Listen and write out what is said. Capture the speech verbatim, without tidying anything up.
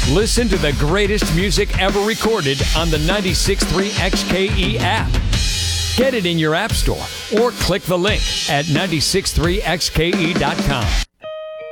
Listen to the greatest music ever recorded on the ninety-six point three X K E app. Get it in your app store or click the link at nine six three X K E dot com.